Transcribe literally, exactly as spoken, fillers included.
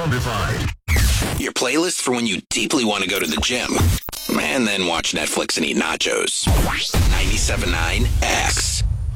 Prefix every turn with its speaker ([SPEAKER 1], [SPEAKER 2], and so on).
[SPEAKER 1] Soundified.
[SPEAKER 2] Your playlist for when you deeply want to go to the gym and then watch Netflix and eat nachos. ninety-seven point nine X.